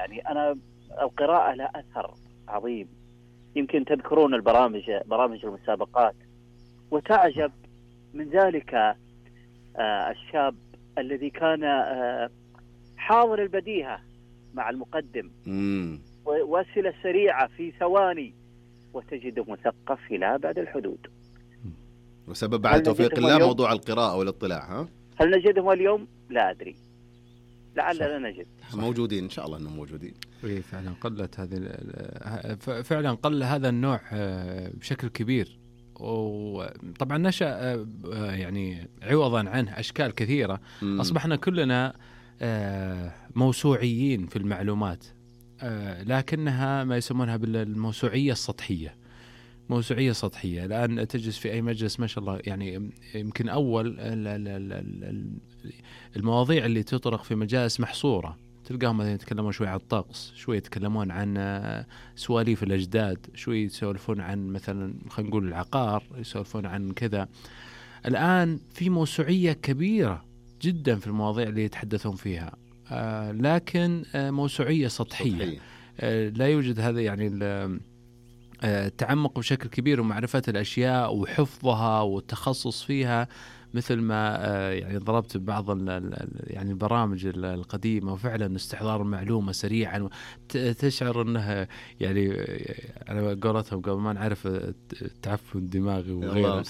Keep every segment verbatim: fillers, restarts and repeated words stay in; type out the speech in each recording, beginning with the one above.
يعني أنا القراءة لها أثر عظيم. يمكن تذكرون البرامج برامج المسابقات، وتعجب من ذلك آه الشاب الذي كان آه حاضر البديهة مع المقدم وأسئلة سريعة في ثواني، وتجده مثقف إلى أبعد الحدود. وسبب بعد توفيق الله موضوع القراءة والاطلاع. ها؟ هل نجدهم اليوم؟ لا أدري، لعلنا نجد. موجودين إن شاء الله أنهم موجودين. إيه فعلا قلت هذه فعلا قل هذا النوع بشكل كبير، وطبعا نشأ يعني عوضا عنه أشكال كثيرة. م. أصبحنا كلنا موسوعيين في المعلومات، لكنها ما يسمونها بالموسوعية السطحية. موسوعية سطحية. الآن تجلس في أي مجلس ما شاء الله، يعني يمكن أول المواضيع اللي تطرق في مجالس محصورة تلقاهم مثلا يتكلمون شوي عن الطقس، شوي يتكلمون عن سواليف الأجداد، شوي يسولفون عن مثلا خلينا نقول العقار، يسولفون عن كذا. الآن في موسوعية كبيرة جدا في المواضيع اللي يتحدثون فيها، آه لكن آه موسوعية سطحية. آه لا يوجد هذا يعني التعمق بشكل كبير ومعرفة الأشياء وحفظها والتخصص فيها، مثل ما يعني ضربت بعض يعني البرامج القديمة، وفعلا استحضار المعلومة سريعا تشعر أنها يعني أنا قولتهم قبل ما نعرف التعفن دماغي وغيره.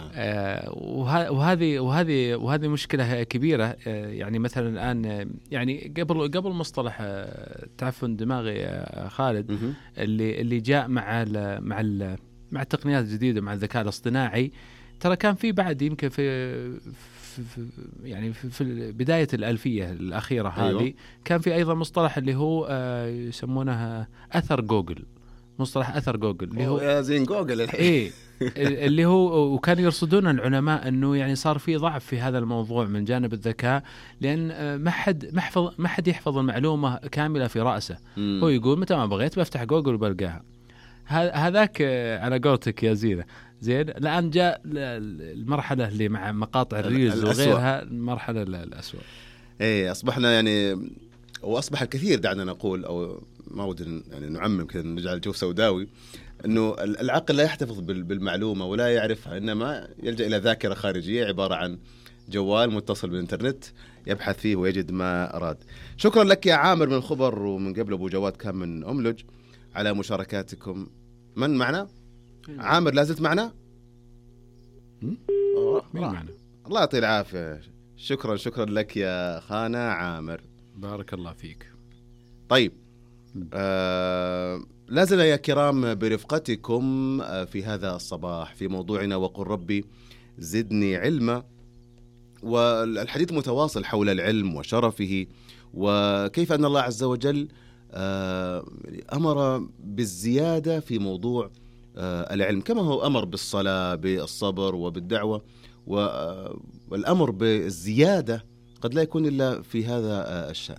وهذه وهذه وهذه مشكلة كبيرة. يعني مثلا الآن يعني قبل قبل مصطلح التعفن دماغي خالد اللي اللي جاء مع ال مع ال مع التقنيات الجديدة مع الذكاء الاصطناعي، ترى كان في بعد يمكن في, في, في يعني في, في بداية الألفية الأخيرة هذه. أيوة. كان في أيضا مصطلح اللي هو آه يسمونه أثر جوجل، مصطلح أثر جوجل اللي هو يا زين جوجل إيه اللي هو وكان يرصدون العلماء أنه يعني صار في ضعف في هذا الموضوع من جانب الذكاء، لأن ما حد ما حفظ ما حد يحفظ المعلومة كاملة في رأسه. م. هو يقول متى ما بغيت بفتح جوجل وبلقاها. هذاك على قولتك يا زينة. زين الآن جاء المرحلة اللي مع مقاطع الريلز وغيرها، المرحلة الأسوأ. إيه أصبحنا يعني، وأصبح الكثير دعنا نقول أو ما ودنا يعني نعمم كذا نجعل الجو سوداوي، إنه العقل لا يحتفظ بالمعلومة ولا يعرفها، إنما يلجأ إلى ذاكرة خارجية عبارة عن جوال متصل بالإنترنت يبحث فيه ويجد ما أراد. شكرا لك يا عامر من خبر، ومن قبل أبو جواد كان من أملج، على مشاركاتكم. من معنا؟ عامر لازلت معنا؟ مين معنا؟ الله يعطيه العافية. شكرا شكرا لك يا خانا عامر، بارك الله فيك. طيب آه لازل يا كرام برفقتكم في هذا الصباح في موضوعنا وقل ربي زدني علما، والحديث متواصل حول العلم وشرفه، وكيف أن الله عز وجل آه أمر بالزيادة في موضوع آه العلم، كما هو أمر بالصلاة بالصبر وبالدعوة، والأمر بالزيادة قد لا يكون إلا في هذا آه الشأن.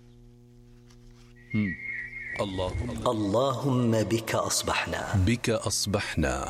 اللهم اللهم بك أصبحنا بك أصبحنا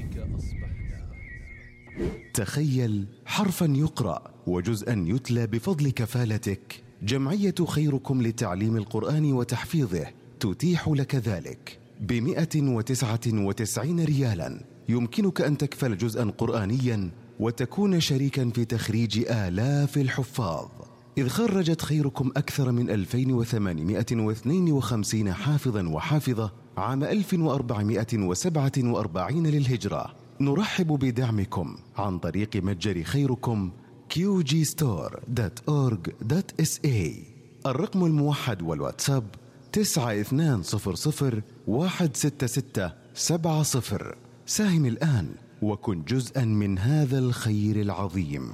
تخيل حرفا يقرأ وجزءا يتلى بفضل كفالتك. جمعية خيركم لتعليم القرآن وتحفيظه تتيح لك ذلك بمئة وتسعة وتسعين ريالا. يمكنك أن تكفل جزءا قرآنيا وتكون شريكا في تخريج آلاف الحفاظ، إذ خرجت خيركم أكثر من ألفين وثمانمائة واثنين وخمسين حافظا وحافظة عام ألف وأربعمائة وسبعة وأربعين للهجرة. نرحب بدعمكم عن طريق متجر خيركم كيو جي ستور دوت أورج دوت إس إيه. الرقم الموحد والواتساب تسعة اثنان صفر صفر واحد ستة ستة سبعة صفر. ساهم الآن وكن جزءا من هذا الخير العظيم.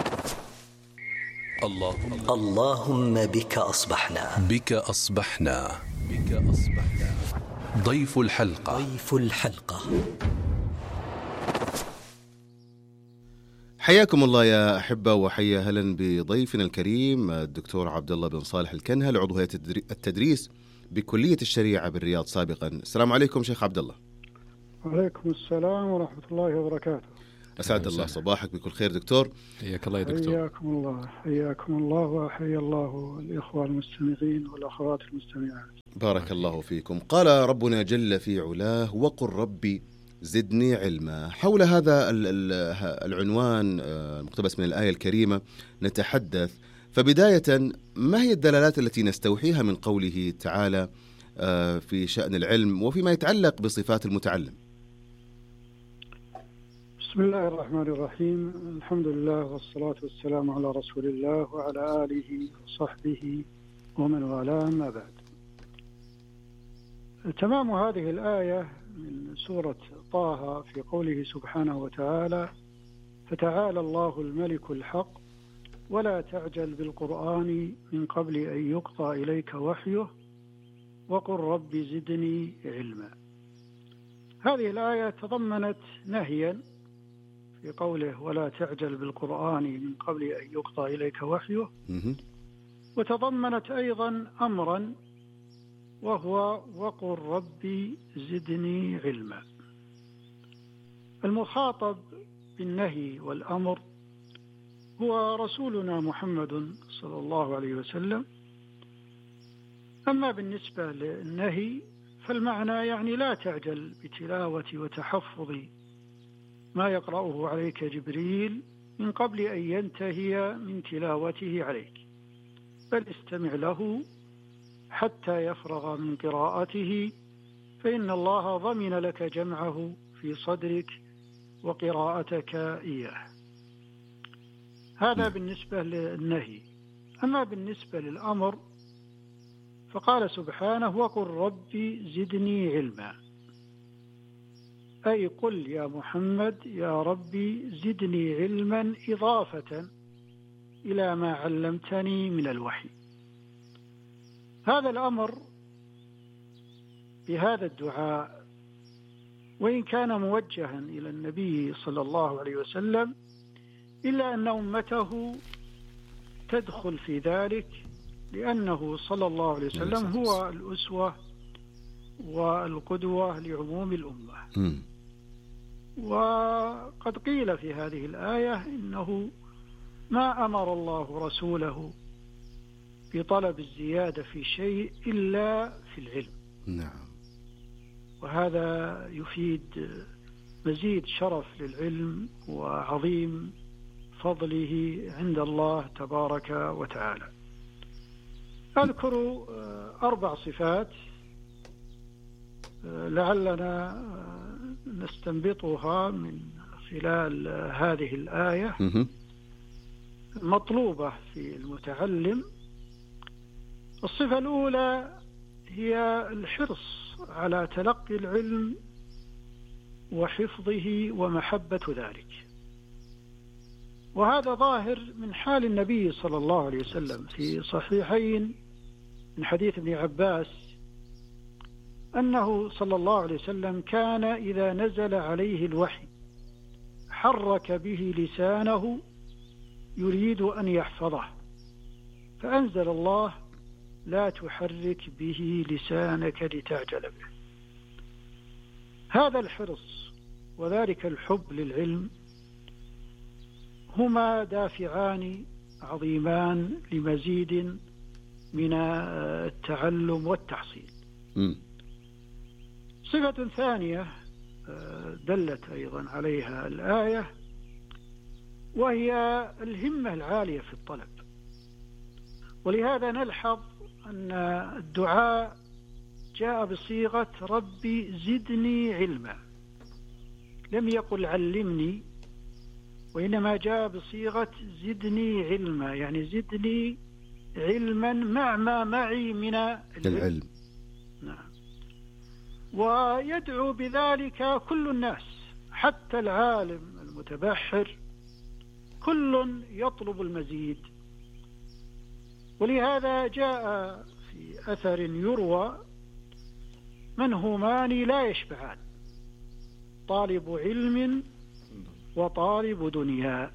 اللهم اللهم بك أصبحنا بك أصبحنا بك أصبحنا ضيف الحلقة ضيف الحلقة حياكم الله يا أحبة، وحيا هلا بضيفنا الكريم الدكتور عبد الله بن صالح الكنهل، عضو هيئة التدريس بكلية الشريعة بالرياض سابقا. السلام عليكم شيخ عبد الله. وعليكم السلام ورحمة الله وبركاته. أسعد الله صباحك بكل خير دكتور. حياك الله يا دكتور. حياكم الله حياكم الله وحيا الله الإخوة المستمعين والأخوات المستمعات. بارك الله فيكم. قال ربنا جل في علاه وقل ربي زدني علما. حول هذا العنوان المقتبس من الآية الكريمة نتحدث. فبداية ما هي الدلالات التي نستوحيها من قوله تعالى في شأن العلم وفيما يتعلق بصفات المتعلم؟ بسم الله الرحمن الرحيم. الحمد لله والصلاة والسلام على رسول الله وعلى آله وصحبه ومن والاه، ما بعد. تمام هذه الآية من سورة طه في قوله سبحانه وتعالى: فتعالى الله الملك الحق ولا تعجل بالقرآن من قبل أن يقضى إليك وحيه وقل رب زدني علما. هذه الآية تضمنت نهيا في قوله ولا تعجل بالقرآن من قبل أن يقضى إليك وحيه، وتضمنت أيضا أمرا وهو وقل ربي زدني علما. المخاطب بالنهي والأمر هو رسولنا محمد صلى الله عليه وسلم. أما بالنسبة للنهي فالمعنى يعني لا تعجل بتلاوة وتحفظ ما يقرأه عليك جبريل من قبل أن ينتهي من تلاوته عليك، بل استمع له حتى يفرغ من قراءته، فإن الله ضمن لك جمعه في صدرك وقراءتك إياه. هذا بالنسبة للنهي. أما بالنسبة للأمر فقال سبحانه وقل ربي زدني علما، أي قل يا محمد يا ربي زدني علما إضافة إلى ما علمتني من الوحي. هذا الأمر بهذا الدعاء وإن كان موجها إلى النبي صلى الله عليه وسلم، إلا أن أمته تدخل في ذلك، لأنه صلى الله عليه وسلم هو الأسوة والقدوة لعموم الأمة. وقد قيل في هذه الآية إنه ما أمر الله رسوله بطلب الزيادة في شيء إلا في العلم. نعم. وهذا يفيد مزيد شرف للعلم وعظيم فضله عند الله تبارك وتعالى. أذكر أربع صفات لعلنا نستنبطها من خلال هذه الآية مطلوبة في المتعلم. الصفة الأولى هي الحرص على تلقي العلم وحفظه ومحبة ذلك، وهذا ظاهر من حال النبي صلى الله عليه وسلم في صحيحين من حديث ابن عباس أنه صلى الله عليه وسلم كان إذا نزل عليه الوحي حرك به لسانه يريد أن يحفظه، فأنزل الله لا تحرك به لسانك لتعجل به. هذا الحرص وذلك الحب للعلم هما دافعان عظيمان لمزيد من التعلم والتحصيل. م. صفة ثانية دلت أيضا عليها الآية وهي الهمة العالية في الطلب، ولهذا نلحظ أن الدعاء جاء بصيغة ربي زدني علما، لم يقل علمني، وإنما جاء بصيغة زدني علما، يعني زدني علما مع ما معي من العلم, العلم. نعم. ويدعو بذلك كل الناس حتى العالم المتبحر، كل يطلب المزيد. ولهذا جاء في أثر يروى منهومان لا يشبعان، طالب علم وطالب دنيا.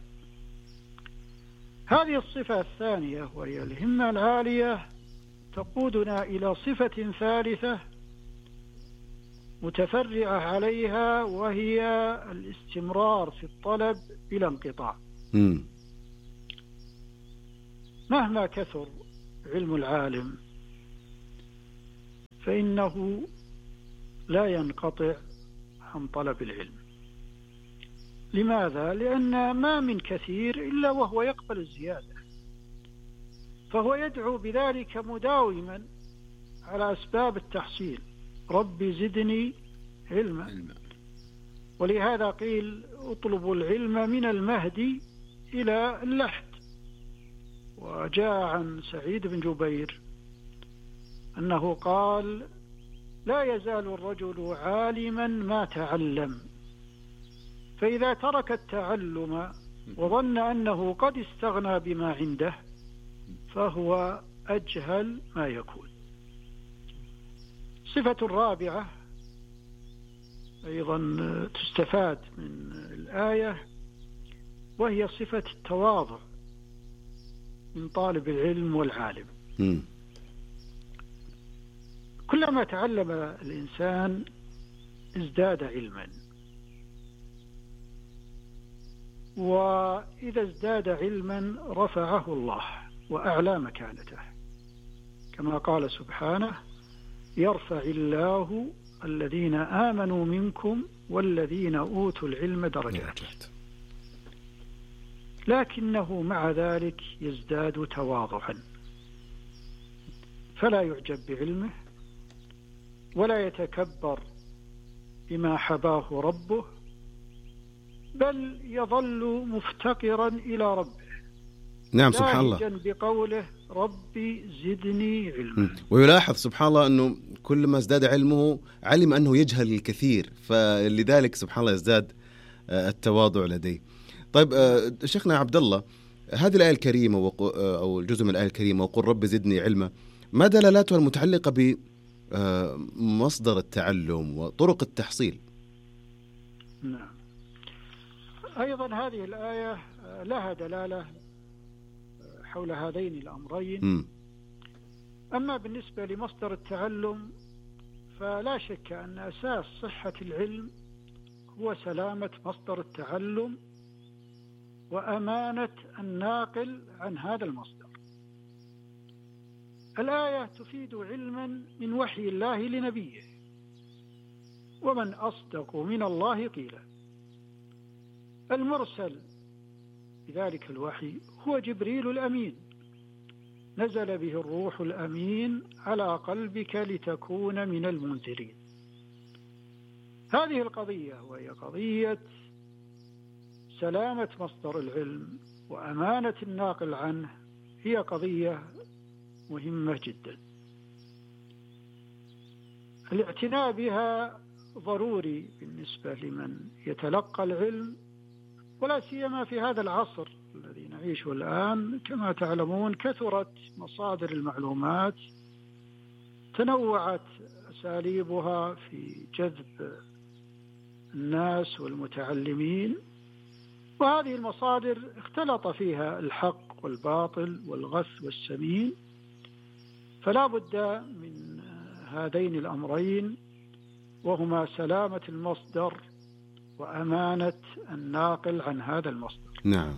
هذه الصفة الثانية وهي الهمة العالية تقودنا إلى صفة ثالثة متفرعة عليها، وهي الاستمرار في الطلب بلا انقطاع. م. مهما كثر علم العالم فإنه لا ينقطع عن طلب العلم. لماذا؟ لأن ما من كثير إلا وهو يقبل الزيادة، فهو يدعو بذلك مداوما على أسباب التحصيل: ربي زدني علما. ولهذا قيل: اطلبوا العلم من المهدي إلى اللحد. وجاء عن سعيد بن جبير أنه قال: لا يزال الرجل عالما ما تعلم، فإذا ترك التعلم وظن أنه قد استغنى بما عنده فهو أجهل ما يكون. صفة الرابعة أيضا تستفاد من الآية، وهي صفة التواضع من طالب العلم والعالم. م. كلما تعلم الإنسان ازداد علما، وإذا ازداد علما رفعه الله وأعلى مكانته، كما قال سبحانه: يرفع الله الذين آمنوا منكم والذين أوتوا العلم درجات. لكنه مع ذلك يزداد تواضعا، فلا يعجب بعلمه ولا يتكبر بما حباه ربه، بل يظل مفتقرا إلى ربه. نعم، سبحان الله. لاهجا بقوله: ربي زدني علما. ويلاحظ سبحان الله أنه كل ما ازداد علمه علم أنه يجهل الكثير، فلذلك سبحان الله يزداد التواضع لديه. طيب شيخنا عبد الله، هذه الآية الكريمة أو الجزء من الآية الكريمة وقل رب زدني علما، ما دلالاتها المتعلقة بمصدر التعلم وطرق التحصيل؟ نعم، أيضا هذه الآية لها دلالة حول هذين الأمرين. م. أما بالنسبة لمصدر التعلم فلا شك أن أساس صحة العلم هو سلامة مصدر التعلم وأمانة الناقل عن هذا المصدر. الآية تفيد علما من وحي الله لنبيه، ومن أصدق من الله قيلا. المرسل بذلك الوحي هو جبريل الأمين، نزل به الروح الأمين على قلبك لتكون من المنذرين. هذه القضية، وهي قضية سلامة مصدر العلم وأمانة الناقل عنه، هي قضية مهمة جدا. الاعتناء بها ضروري بالنسبة لمن يتلقى العلم، ولا سيما في هذا العصر الذي نعيشه الآن. كما تعلمون كثرت مصادر المعلومات، تنوعت أساليبها في جذب الناس والمتعلمين، وهذه المصادر اختلط فيها الحق والباطل والغث والسمين، فلا بد من هذين الأمرين، وهما سلامة المصدر وأمانة الناقل عن هذا المصدر. نعم.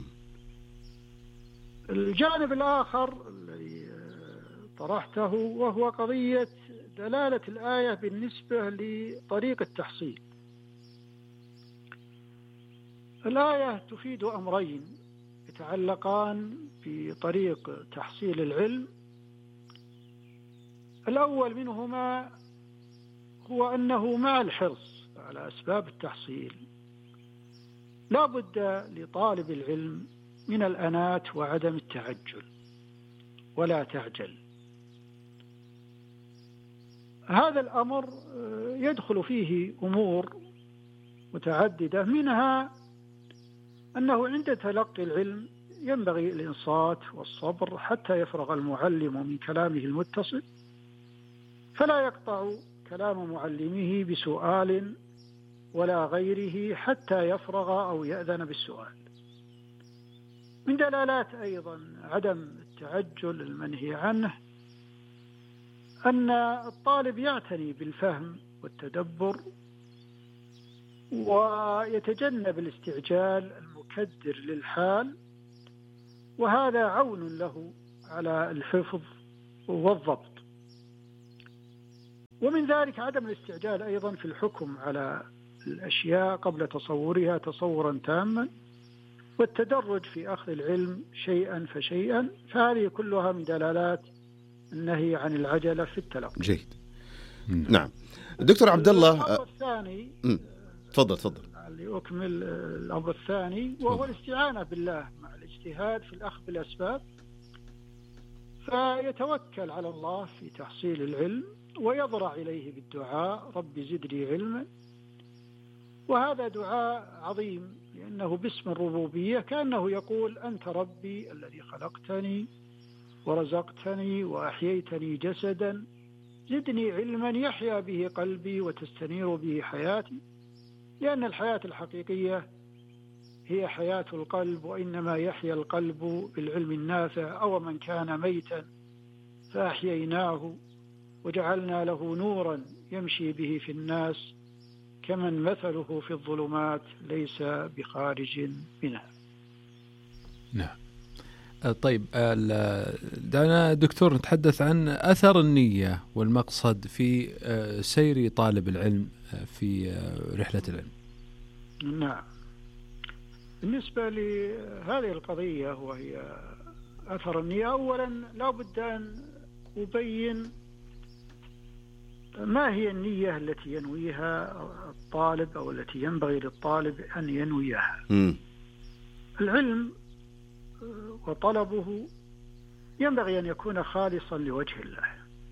الجانب الآخر الذي طرحته وهو قضية دلالة الآية بالنسبة لطريق التحصيل. الآية تفيد أمرين يتعلقان بطريق تحصيل العلم. الأول منهما هو أنه مع الحرص على أسباب التحصيل لا بد لطالب العلم من الأنات وعدم التعجل، ولا تعجل. هذا الأمر يدخل فيه أمور متعددة، منها أنه عند تلقي العلم ينبغي الإنصات والصبر حتى يفرغ المعلم من كلامه المتصل، فلا يقطع كلام معلمه بسؤال ولا غيره حتى يفرغ أو يأذن بالسؤال. من دلالات أيضا عدم التعجل المنهي عنه أن الطالب يعتني بالفهم والتدبر، ويتجنب الاستعجال المكدر للحال، وهذا عون له على الحفظ والضبط. ومن ذلك عدم الاستعجال أيضا في الحكم على الأشياء قبل تصورها تصورا تاما، والتدرج في أخذ العلم شيئا فشيئا، فهذه كلها من دلالات النهي عن العجلة في التلقي. جيد. نعم دكتور عبد الله. الأمر الثاني، تفضل تفضل لأكمل الأمر الثاني، وهو الاستعانة بالله مع الاجتهاد في الأخذ بالأسباب، فيتوكل على الله في تحصيل العلم ويضرع إليه بالدعاء رب زدني علما، وهذا دعاء عظيم لأنه باسم الربوبية، كأنه يقول أنت ربي الذي خلقتني ورزقتني وأحييتني جسدا، زدني علما يحيا به قلبي وتستنير به حياتي، لأن الحياة الحقيقية هي حياة القلب، وإنما يحيا القلب بالعلم النافع. أو من كان ميتا فأحييناه وجعلنا له نورا يمشي به في الناس كمن مثله في الظلمات ليس بخارج منها. نعم. طيب دعنا دكتور نتحدث عن أثر النية والمقصد في سير طالب العلم في رحلة العلم. نعم، بالنسبة لهذه القضية وهي أثر النية، أولا لا بد أن أبين ما هي النية التي ينويها الطالب أو التي ينبغي للطالب أن ينويها. م. العلم وطلبه ينبغي أن يكون خالصا لوجه الله،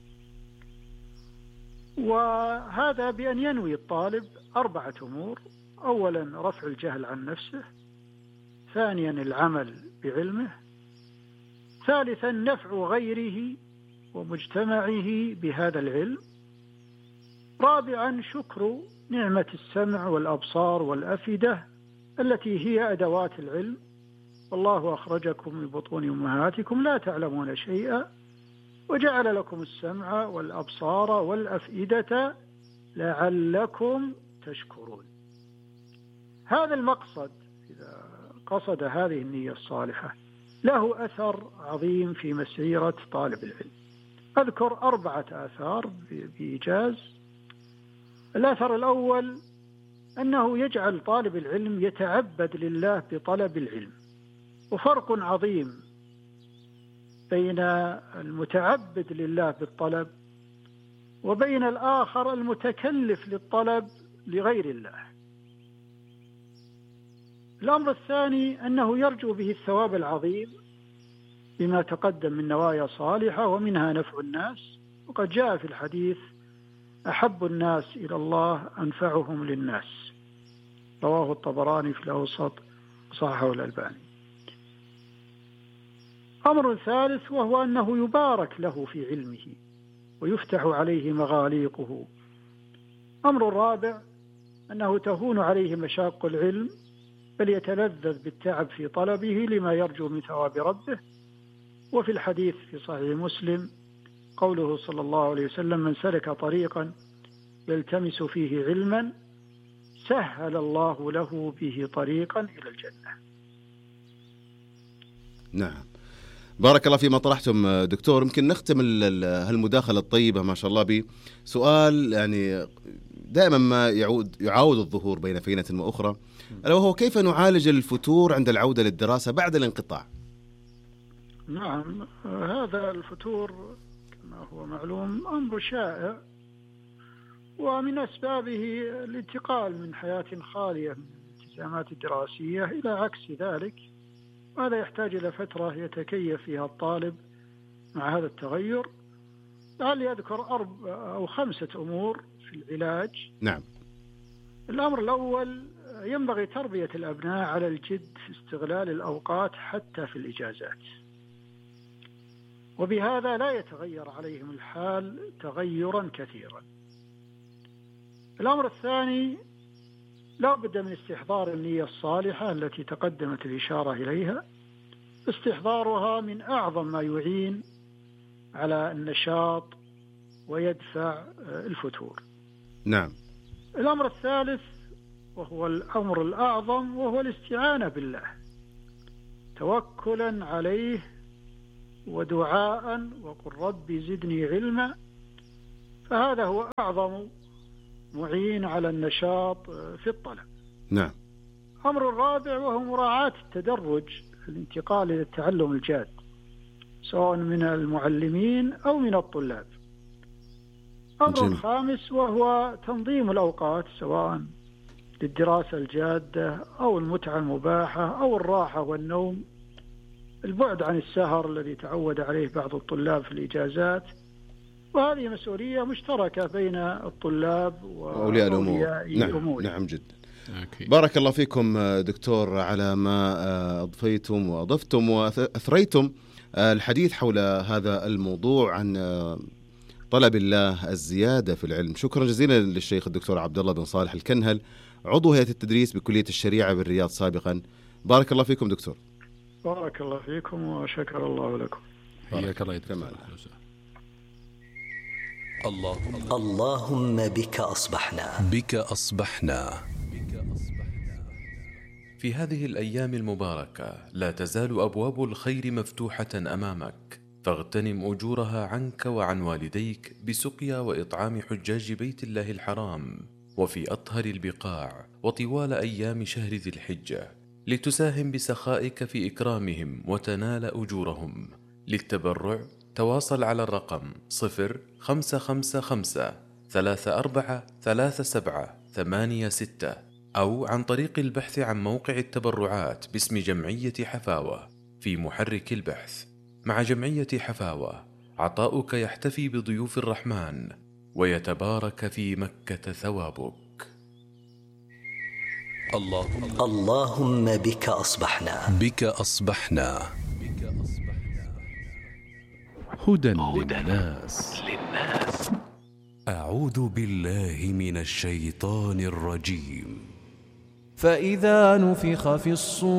وهذا بأن ينوي الطالب أربعة أمور: أولا رفع الجهل عن نفسه، ثانيا العمل بعلمه، ثالثا نفع غيره ومجتمعه بهذا العلم، رابعا شكر نعمة السمع والأبصار والأفئدة التي هي أدوات العلم، والله أخرجكم من بطون أمهاتكم لا تعلمون شيئا وجعل لكم السمع والأبصار والأفئدة لعلكم تشكرون. هذا المقصد إذا قصد هذه النية الصالحة له أثر عظيم في مسيرة طالب العلم. أذكر أربعة آثار بإيجاز. الأثر الأول أنه يجعل طالب العلم يتعبد لله بطلب العلم، وفرق عظيم بين المتعبد لله بالطلب وبين الآخر المتكلف للطلب لغير الله. الأمر الثاني أنه يرجو به الثواب العظيم بما تقدم من نوايا صالحة ومنها نفع الناس، وقد جاء في الحديث أحب الناس إلى الله أنفعهم للناس، رواه الطبراني في الأوسط وصححه الألباني. أمر ثالث وهو أنه يبارك له في علمه ويفتح عليه مغاليقه. أمر رابع أنه تهون عليه مشاق العلم، بل يتلذذ بالتعب في طلبه لما يرجو من ثواب ربه. وفي الحديث في صحيح مسلم قوله صلى الله عليه وسلم: من سلك طريقا يلتمس فيه علما سهل الله له به طريقا إلى الجنة. نعم، بارك الله فيما طرحتم دكتور. يمكن نختم هالمداخلة الطيبة ما شاء الله بسؤال يعني دائما ما يعود يعاود الظهور بين فينة وأخرى، ألا وهو كيف نعالج الفتور عند العودة للدراسة بعد الانقطاع؟ نعم، هذا الفتور كما هو معلوم أمر شائع، ومن أسبابه الانتقال من حياة خالية من الالتزامات الدراسية إلى عكس ذلك، وهذا يحتاج إلى فترة يتكيف فيها الطالب مع هذا التغير. لعلي أذكر أربع أو خمسة أمور في العلاج. نعم. الأمر الأول ينبغي تربية الأبناء على الجد في استغلال الأوقات حتى في الإجازات، وبهذا لا يتغير عليهم الحال تغيرا كثيرا. الأمر الثاني لا بد من استحضار النية الصالحة التي تقدمت الإشارة إليها. استحضارها من أعظم ما يعين على النشاط ويدفع الفتور. نعم. الأمر الثالث وهو الأمر الأعظم وهو الاستعانة بالله توكلا عليه ودعاء وقل ربي زدني علما، فهذا هو أعظم معين على النشاط في الطلب. نعم. الأمر الرابع وهو مراعاة التدرج في الانتقال إلى التعلم الجاد سواء من المعلمين أو من الطلاب. الأمر الخامس وهو تنظيم الأوقات سواء للدراسة الجادة أو المتعة المباحة أو الراحة والنوم، البعد عن السهر الذي تعود عليه بعض الطلاب في الإجازات، وهذه مسؤولية مشتركة بين الطلاب وأولياء الأمور. نعم. نعم جدا. بارك الله فيكم دكتور على ما أضفيتم وأضفتم وأثريتم الحديث حول هذا الموضوع عن طلب الله الزيادة في العلم. شكرا جزيلا للشيخ الدكتور عبد الله بن صالح الكنهل، عضو هيئة التدريس بكلية الشريعة بالرياض سابقا. بارك الله فيكم دكتور. بارك الله فيكم وشكر الله لكم. حياك الله. اللهم اللهم بك أصبحنا بك أصبحنا. في هذه الأيام المباركة لا تزال أبواب الخير مفتوحة أمامك، فاغتنم أجورها عنك وعن والديك بسقيا وإطعام حجاج بيت الله الحرام وفي أطهر البقاع وطوال أيام شهر ذي الحجة، لتساهم بسخائك في إكرامهم وتنال أجورهم. للتبرع تواصل على الرقم صفر خمسة خمسة خمسة ثلاثة أربعة ثلاثة سبعة ثمانية ستة، أو عن طريق البحث عن موقع التبرعات باسم جمعية حفاوة في محرك البحث. مع جمعية حفاوة عطاؤك يحتفي بضيوف الرحمن ويتبارك في مكة ثوابك. اللهم اللهم بك أصبحنا بك أصبحنا هدى للناس. أعوذ بالله من الشيطان الرجيم. فإذا نفخ في الصور